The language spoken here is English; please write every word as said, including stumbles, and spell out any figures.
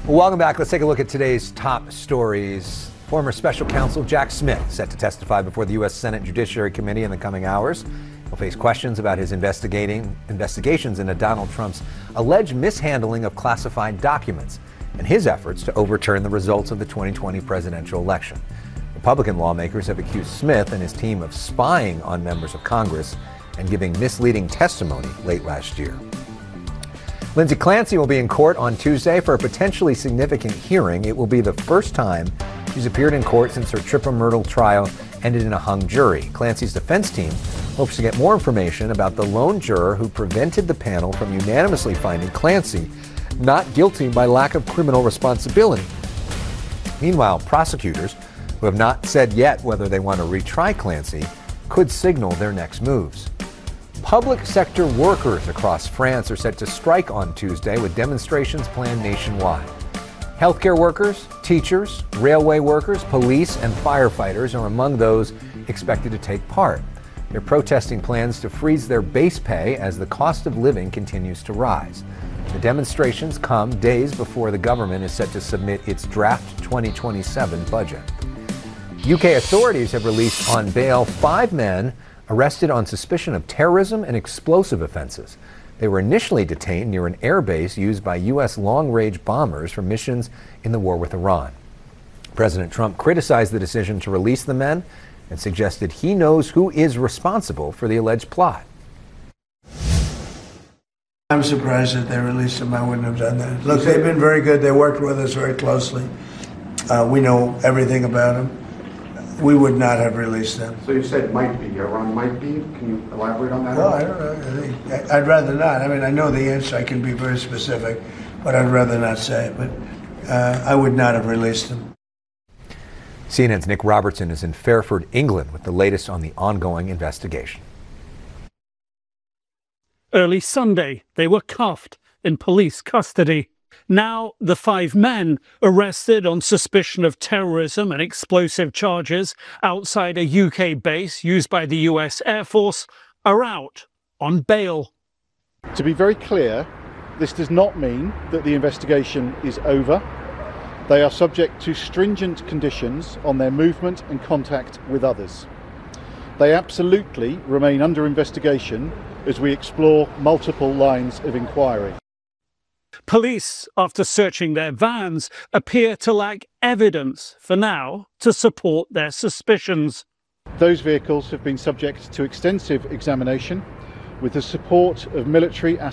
Well, welcome back. Let's take a look at today's top stories. Former Special Counsel Jack Smith set to testify before the U S Senate Judiciary Committee in the coming hours. He'll face questions about his investigating investigations into Donald Trump's alleged mishandling of classified documents and his efforts to overturn the results of the twenty twenty presidential election. Republican lawmakers have accused Smith and his team of spying on members of Congress and giving misleading testimony late last year. Lindsay Clancy will be in court on Tuesday for a potentially significant hearing. It will be the first time she's appeared in court since her Trippa Myrtle trial ended in a hung jury. Clancy's defense team hopes to get more information about the lone juror who prevented the panel from unanimously finding Clancy not guilty by lack of criminal responsibility. Meanwhile, prosecutors, who have not said yet whether they want to retry Clancy, could signal their next moves. Public sector workers across France are set to strike on Tuesday with demonstrations planned nationwide. Healthcare workers, teachers, railway workers, police, and firefighters are among those expected to take part. They're protesting plans to freeze their base pay as the cost of living continues to rise. The demonstrations come days before the government is set to submit its draft twenty twenty-seven budget. U K authorities have released on bail five men arrested on suspicion of terrorism and explosive offenses. They were initially detained near an airbase used by U S long-range bombers for missions in the war with Iran. President Trump criticized the decision to release the men and suggested he knows who is responsible for the alleged plot. I'm surprised that they released them. I wouldn't have done that. Look, they've been very good. They worked with us very closely. Uh, we know everything about them. We would not have released them. So you said might be, Iran might be. Can you elaborate on that? Well, I don't know. I think, I'd rather not. I mean, I know the answer. I can be very specific, but I'd rather not say it. But uh, I would not have released them. C N N's Nick Robertson is in Fairford, England, with the latest on the ongoing investigation. Early Sunday, they were cuffed in police custody. Now, the five men arrested on suspicion of terrorism and explosive charges outside a U K base used by the U S Air Force are out on bail. To be very clear, this does not mean that the investigation is over. They are subject to stringent conditions on their movement and contact with others. They absolutely remain under investigation as we explore multiple lines of inquiry. Police, after searching their vans, appear to lack evidence for now to support their suspicions. Those vehicles have been subject to extensive examination with the support of military